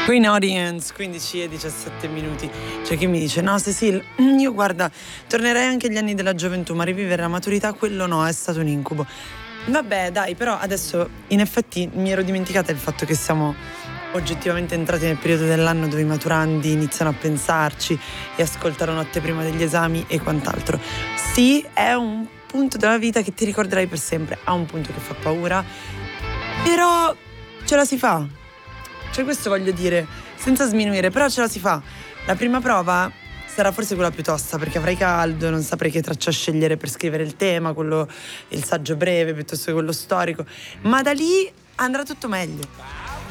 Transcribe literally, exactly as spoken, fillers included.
Queen Audience, quindici e diciassette minuti. C'è chi mi dice: no Cecil, io guarda, tornerei anche agli anni della gioventù, ma rivivere la maturità, quello no, è stato un incubo. Vabbè dai, però adesso in effetti mi ero dimenticata il fatto che siamo oggettivamente entrati nel periodo dell'anno dove i maturandi iniziano a pensarci e ascoltano notte prima degli esami e quant'altro. Sì, è un punto della vita che ti ricorderai per sempre, ha un punto che fa paura, però ce la si fa. Cioè, questo voglio dire, senza sminuire, però ce la si fa. La prima prova sarà forse quella più tosta, perché avrai caldo, non saprai che traccia scegliere per scrivere il tema, quello, il saggio breve piuttosto che quello storico, ma da lì andrà tutto meglio.